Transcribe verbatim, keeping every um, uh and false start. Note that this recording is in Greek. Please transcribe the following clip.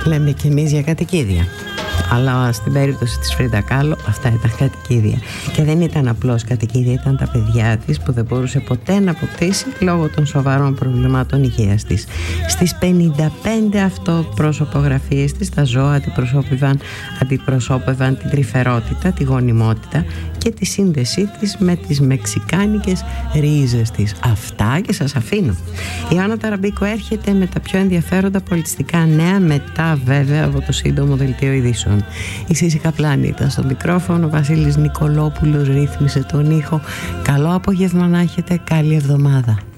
λέμε και εμείς για κατοικίδια. Αλλά στην περίπτωση της Φρίντα Κάλο αυτά ήταν κατοικίδια. Και δεν ήταν απλώς κατοικίδια, ήταν τα παιδιά της που δεν μπορούσε ποτέ να αποκτήσει λόγω των σοβαρών προβλημάτων υγείας της. Στις πενήντα πέντε αυτοπροσωπογραφίες της τα ζώα αντιπροσώπευαν, αντιπροσώπευαν την τρυφερότητα, τη γονιμότητα και τη σύνδεσή της με τις μεξικάνικες ρίζες της. Αυτά και σας αφήνω. Η Άννα Ταραμπίκο έρχεται με τα πιο ενδιαφέροντα πολιτιστικά νέα, μετά βέβαια από το σύντομο δελτίο ειδήσεων. Η Σύση Καπλάνη ήταν στο μικρόφωνο, ο Βασίλης Νικολόπουλος ρύθμισε τον ήχο. Καλό απόγευμα να έχετε, καλή εβδομάδα.